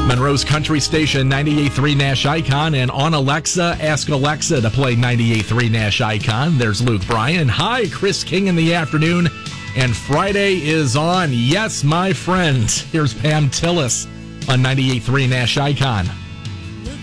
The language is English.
Monroe's Country Station, 98.3 Nash Icon, and on Alexa, ask Alexa to play 98.3 Nash Icon. There's Luke Bryan. Hi, Chris King in the afternoon, and Friday is on. Yes, my friend. Here's Pam Tillis on 98.3 Nash Icon.